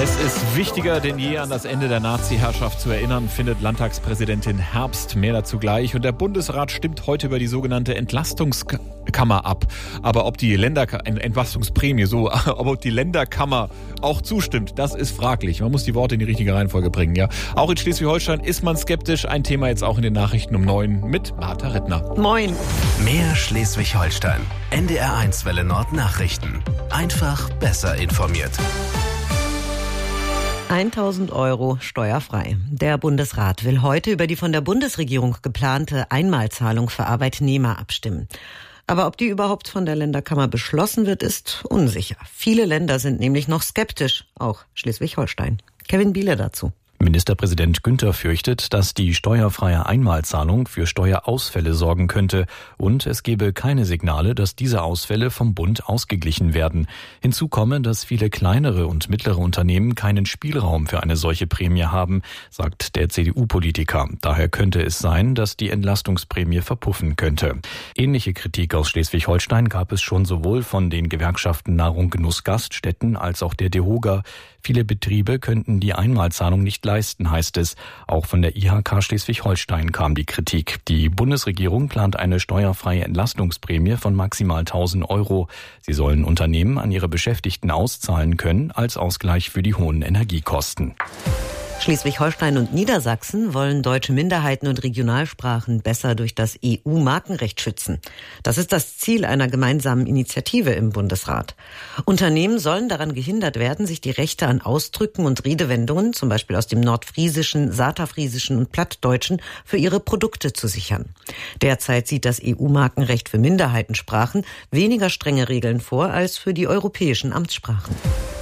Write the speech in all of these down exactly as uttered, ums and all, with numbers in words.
Es ist wichtiger denn je, an das Ende der Nazi-Herrschaft zu erinnern, findet Landtagspräsidentin Herbst. Mehr dazu gleich. Und der Bundesrat stimmt heute über die sogenannte Entlastungskammer ab. Aber ob die Länder, Entlastungsprämie, so, ob die Länderkammer auch zustimmt, das ist fraglich. Man muss die Worte in die richtige Reihenfolge bringen, ja. Auch in Schleswig-Holstein ist man skeptisch. Ein Thema jetzt auch in den Nachrichten um neun mit Martha Rittner. Moin. Mehr Schleswig-Holstein. N D R eins Welle Nord Nachrichten. Einfach besser informiert. tausend Euro steuerfrei. Der Bundesrat will heute über die von der Bundesregierung geplante Einmalzahlung für Arbeitnehmer abstimmen. Aber ob die überhaupt von der Länderkammer beschlossen wird, ist unsicher. Viele Länder sind nämlich noch skeptisch, auch Schleswig-Holstein. Kevin Biele dazu. Ministerpräsident Günther fürchtet, dass die steuerfreie Einmalzahlung für Steuerausfälle sorgen könnte und es gebe keine Signale, dass diese Ausfälle vom Bund ausgeglichen werden. Hinzu komme, dass viele kleinere und mittlere Unternehmen keinen Spielraum für eine solche Prämie haben, sagt der C D U-Politiker. Daher könnte es sein, dass die Entlastungsprämie verpuffen könnte. Ähnliche Kritik aus Schleswig-Holstein gab es schon sowohl von den Gewerkschaften Nahrung, Genuss, Gaststätten als auch der DEHOGA. Viele Betriebe könnten die Einmalzahlung nicht leisten, heißt es. Auch von der I H K Schleswig-Holstein kam die Kritik. Die Bundesregierung plant eine steuerfreie Entlastungsprämie von maximal tausend Euro. Sie sollen Unternehmen an ihre Beschäftigten auszahlen können als Ausgleich für die hohen Energiekosten. Schleswig-Holstein und Niedersachsen wollen deutsche Minderheiten und Regionalsprachen besser durch das E U-Markenrecht schützen. Das ist das Ziel einer gemeinsamen Initiative im Bundesrat. Unternehmen sollen daran gehindert werden, sich die Rechte an Ausdrücken und Redewendungen, zum Beispiel aus dem Nordfriesischen, Saterfriesischen und Plattdeutschen, für ihre Produkte zu sichern. Derzeit sieht das E U-Markenrecht für Minderheitensprachen weniger strenge Regeln vor als für die europäischen Amtssprachen.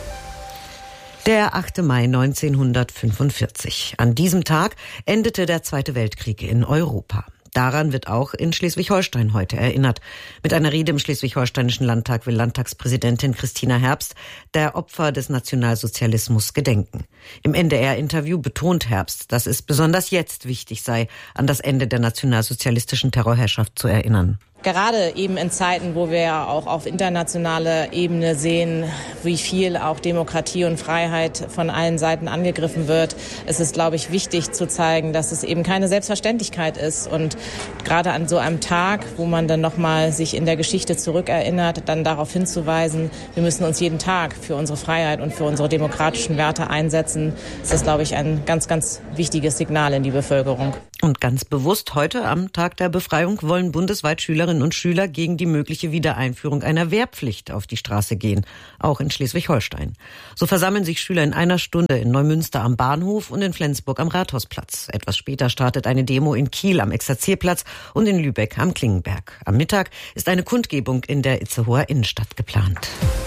Der achte Mai neunzehnhundertfünfundvierzig. An diesem Tag endete der Zweite Weltkrieg in Europa. Daran wird auch in Schleswig-Holstein heute erinnert. Mit einer Rede im Schleswig-Holsteinischen Landtag will Landtagspräsidentin Christina Herbst der Opfer des Nationalsozialismus gedenken. Im N D R-Interview betont Herbst, dass es besonders jetzt wichtig sei, an das Ende der nationalsozialistischen Terrorherrschaft zu erinnern. Gerade eben in Zeiten, wo wir ja auch auf internationaler Ebene sehen, wie viel auch Demokratie und Freiheit von allen Seiten angegriffen wird, ist es, glaube ich, wichtig zu zeigen, dass es eben keine Selbstverständlichkeit ist. Und gerade an so einem Tag, wo man dann nochmal sich in der Geschichte zurückerinnert, dann darauf hinzuweisen, wir müssen uns jeden Tag für unsere Freiheit und für unsere demokratischen Werte einsetzen, ist das, glaube ich, ein ganz, ganz wichtiges Signal in die Bevölkerung. Und ganz bewusst heute am Tag der Befreiung wollen bundesweit Schülerinnen und Schüler gegen die mögliche Wiedereinführung einer Wehrpflicht auf die Straße gehen, auch in Schleswig-Holstein. So versammeln sich Schüler in einer Stunde in Neumünster am Bahnhof und in Flensburg am Rathausplatz. Etwas später startet eine Demo in Kiel am Exerzierplatz und in Lübeck am Klingenberg. Am Mittag ist eine Kundgebung in der Itzehoer Innenstadt geplant.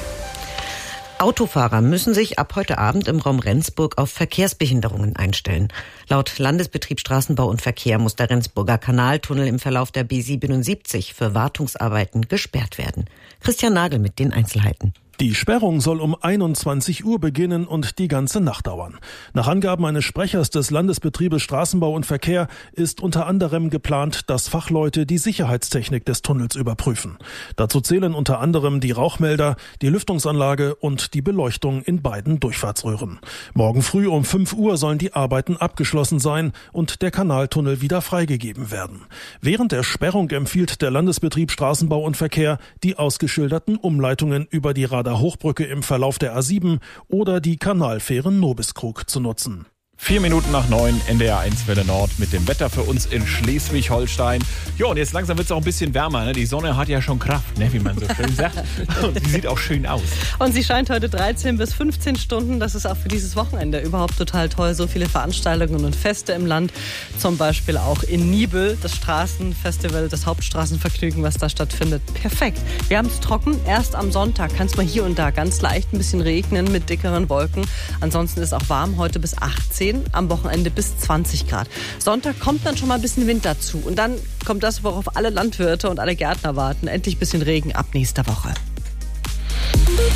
Autofahrer müssen sich ab heute Abend im Raum Rendsburg auf Verkehrsbehinderungen einstellen. Laut Landesbetrieb Straßenbau und Verkehr muss der Rendsburger Kanaltunnel im Verlauf der B siebenundsiebzig für Wartungsarbeiten gesperrt werden. Christian Nagel mit den Einzelheiten. Die Sperrung soll um einundzwanzig Uhr beginnen und die ganze Nacht dauern. Nach Angaben eines Sprechers des Landesbetriebes Straßenbau und Verkehr ist unter anderem geplant, dass Fachleute die Sicherheitstechnik des Tunnels überprüfen. Dazu zählen unter anderem die Rauchmelder, die Lüftungsanlage und die Beleuchtung in beiden Durchfahrtsröhren. Morgen früh um fünf Uhr sollen die Arbeiten abgeschlossen sein und der Kanaltunnel wieder freigegeben werden. Während der Sperrung empfiehlt der Landesbetrieb Straßenbau und Verkehr, die ausgeschilderten Umleitungen über die Radar Hochbrücke im Verlauf der A sieben oder die Kanalfähre Nobiskrug zu nutzen. Vier Minuten nach neun, N D R eins Welle Nord mit dem Wetter für uns in Schleswig-Holstein. Jo, und jetzt langsam wird es auch ein bisschen wärmer. Ne? Die Sonne hat ja schon Kraft, ne? Wie man so schön sagt. Und sie sieht auch schön aus. Und sie scheint heute dreizehn bis fünfzehn Stunden. Das ist auch für dieses Wochenende überhaupt total toll. So viele Veranstaltungen und Feste im Land. Zum Beispiel auch in Nibel, das Straßenfestival, das Hauptstraßenvergnügen, was da stattfindet. Perfekt. Wir haben es trocken. Erst am Sonntag kann es mal hier und da ganz leicht ein bisschen regnen mit dickeren Wolken. Ansonsten ist es auch warm. Heute bis achtzehn. Am Wochenende bis zwanzig Grad. Sonntag kommt dann schon mal ein bisschen Wind dazu. Und dann kommt das, worauf alle Landwirte und alle Gärtner warten. Endlich ein bisschen Regen ab nächster Woche.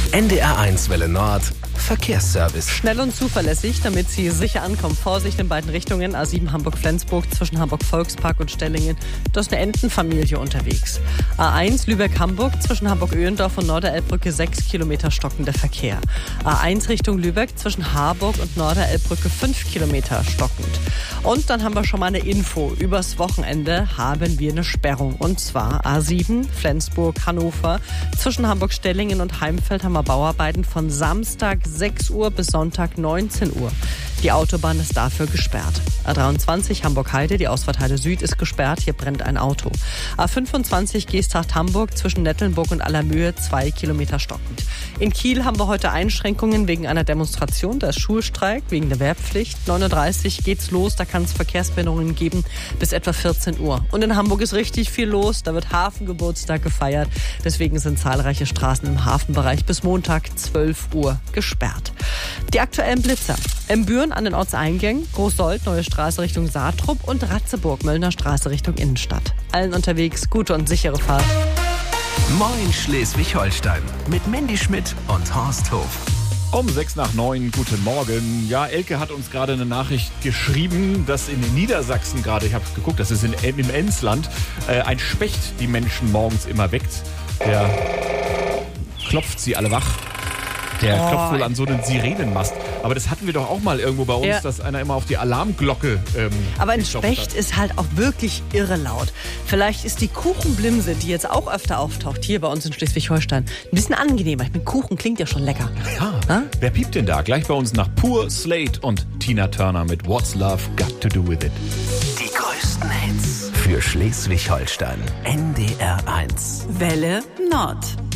N D R eins Welle Nord Verkehrsservice. Schnell und zuverlässig, damit Sie sicher ankommen. Vorsicht in beiden Richtungen. A sieben Hamburg-Flensburg zwischen Hamburg-Volkspark und Stellingen. Da ist eine Entenfamilie unterwegs. A eins Lübeck-Hamburg zwischen Hamburg-Öhendorf und Norderelbbrücke sechs Kilometer stockender Verkehr. A eins Richtung Lübeck zwischen Harburg und Norderelbbrücke fünf Kilometer stockend. Und dann haben wir schon mal eine Info. Übers Wochenende haben wir eine Sperrung. Und zwar A sieben Flensburg-Hannover zwischen Hamburg-Stellingen und Heimfeld haben wir Bauarbeiten von Samstag sechs Uhr bis Sonntag neunzehn Uhr. Die Autobahn ist dafür gesperrt. A dreiundzwanzig Hamburg-Heide, die Ausfahrt Heide Süd ist gesperrt, hier brennt ein Auto. A fünfundzwanzig Geesthacht-Hamburg zwischen Nettelnburg und Allermöhe zwei Kilometer stockend. In Kiel haben wir heute Einschränkungen wegen einer Demonstration, da ist Schulstreik wegen der Wehrpflicht. neun Uhr dreißig geht's los, da kann es Verkehrsbehinderungen geben bis etwa vierzehn Uhr. Und in Hamburg ist richtig viel los, da wird Hafengeburtstag gefeiert. Deswegen sind zahlreiche Straßen im Hafenbereich bis Montag zwölf Uhr gesperrt. Die aktuellen Blitzer. In Büren an den Ortseingängen, Großsold, Neue Straße Richtung Saatrup und Ratzeburg, Möllner Straße Richtung Innenstadt. Allen unterwegs gute und sichere Fahrt. Moin Schleswig-Holstein mit Mandy Schmidt und Horst Hof. Um sechs nach neun, guten Morgen. Ja, Elke hat uns gerade eine Nachricht geschrieben, dass in Niedersachsen gerade, ich habe geguckt, das ist in, im Emsland, äh, ein Specht die Menschen morgens immer weckt. Der klopft sie alle wach. Der oh. klopft wohl an so einen Sirenenmast. Aber das hatten wir doch auch mal irgendwo bei uns, ja. dass einer immer auf die Alarmglocke ähm, Aber ein Specht hat. Ist halt auch wirklich irre laut. Vielleicht ist die Kuchenblimse, die jetzt auch öfter auftaucht, hier bei uns in Schleswig-Holstein, ein bisschen angenehmer. Ich meine, Kuchen klingt ja schon lecker. Ja, ha? Wer piept denn da? Gleich bei uns nach Pur, Slate und Tina Turner mit What's Love Got to Do With It. Die größten Hits für Schleswig-Holstein. N D R eins. Welle Nord.